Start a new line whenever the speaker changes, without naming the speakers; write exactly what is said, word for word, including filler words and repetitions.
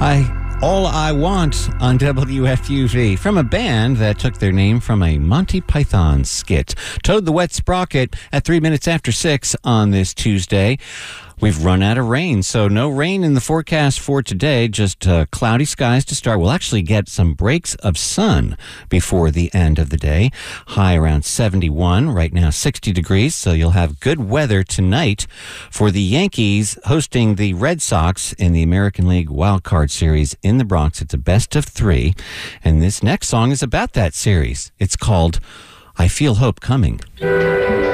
I All I Want on W F U V from a band that took their name from a Monty Python skit. Toad the Wet Sprocket at three minutes after six on this Tuesday. We've run out of rain, so no rain in the forecast for today, just uh, cloudy skies to start. We'll actually get some breaks of sun before the end of the day. High around seventy-one, right now sixty degrees, so you'll have good weather tonight for the Yankees hosting the Red Sox in the American League Wild Card Series in the Bronx. It's a best of three, and this next song is about that series. It's called I Feel Hope Coming.